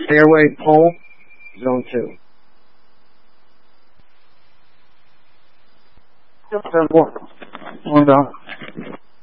fairway pole, zone 2. Zone 1. Hold on.